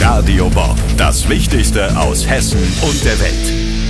Radio Bob, das Wichtigste aus Hessen und der Welt.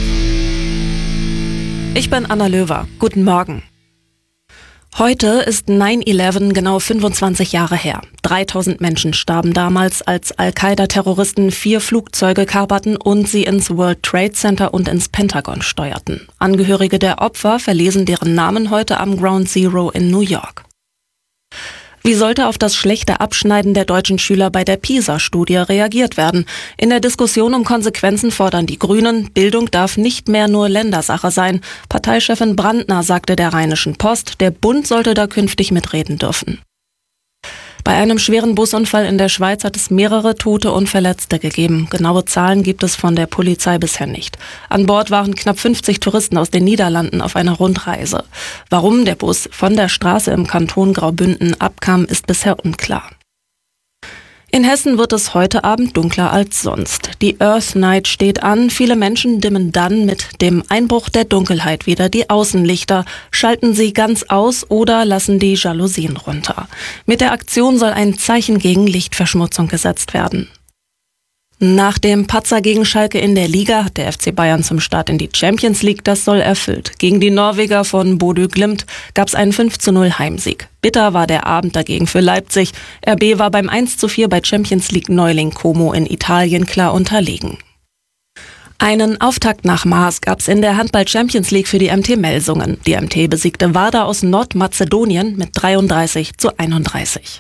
Ich bin Anna Löwer. Guten Morgen. Heute ist 9/11 genau 25 Jahre her. 3000 Menschen starben damals, als Al-Qaida-Terroristen 4 Flugzeuge kaperten und sie ins World Trade Center und ins Pentagon steuerten. Angehörige der Opfer verlesen deren Namen heute am Ground Zero in New York. Wie sollte auf das schlechte Abschneiden der deutschen Schüler bei der PISA-Studie reagiert werden? In der Diskussion um Konsequenzen fordern die Grünen, Bildung darf nicht mehr nur Ländersache sein. Parteichefin Brandner sagte der Rheinischen Post, der Bund sollte da künftig mitreden dürfen. Bei einem schweren Busunfall in der Schweiz hat es mehrere Tote und Verletzte gegeben. Genaue Zahlen gibt es von der Polizei bisher nicht. An Bord waren knapp 50 Touristen aus den Niederlanden auf einer Rundreise. Warum der Bus von der Straße im Kanton Graubünden abkam, ist bisher unklar. In Hessen wird es heute Abend dunkler als sonst. Die Earth Night steht an. Viele Menschen dimmen dann mit dem Einbruch der Dunkelheit wieder die Außenlichter, schalten sie ganz aus oder lassen die Jalousien runter. Mit der Aktion soll ein Zeichen gegen Lichtverschmutzung gesetzt werden. Nach dem Patzer gegen Schalke in der Liga hat der FC Bayern zum Start in die Champions League das Soll erfüllt. Gegen die Norweger von Bodø Glimt gab es einen 5:0 Heimsieg. Bitter war der Abend dagegen für Leipzig. RB war beim 1:4 bei Champions League Neuling Como in Italien klar unterlegen. Einen Auftakt nach Maß gab es in der Handball-Champions League für die MT Melsungen. Die MT besiegte Vardar aus Nordmazedonien mit 33:31.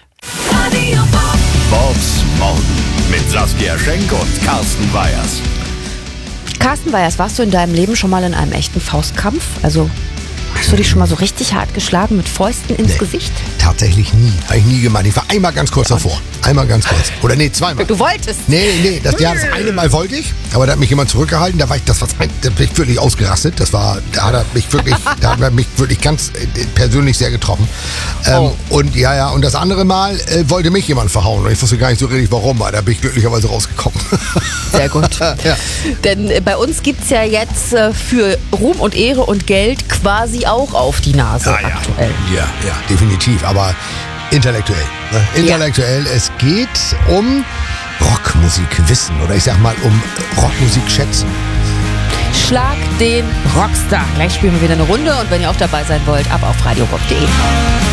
Bobs Morgen mit Saskia Schenk und Carsten Weyers. Carsten Weyers, warst du in deinem Leben schon mal in einem echten Faustkampf? Also hast du dich schon mal so richtig hart geschlagen mit Fäusten ins Gesicht? Tatsächlich nie. Habe ich nie gemacht. Ich war einmal ganz kurz davor. Einmal ganz kurz. Oder nee, zweimal. Du wolltest? Nee, das eine Mal wollte ich, aber da hat mich jemand zurückgehalten. Da bin ich wirklich ausgerastet. Da hat er mich wirklich ganz persönlich sehr getroffen. Und und das andere Mal wollte mich jemand verhauen. Und ich wusste gar nicht so richtig warum, weil da bin ich glücklicherweise rausgekommen. Sehr gut. Ja. Denn bei uns gibt es ja jetzt für Ruhm und Ehre und Geld quasi auch auf die Nase aktuell. Ja, definitiv. Aber intellektuell. Ne? Intellektuell. Ja. Es geht um Rockmusikwissen oder ich sag mal um Rockmusikschätzen. Schlag den Rockstar. Gleich spielen wir wieder eine Runde und wenn ihr auch dabei sein wollt, ab auf radiobob.de.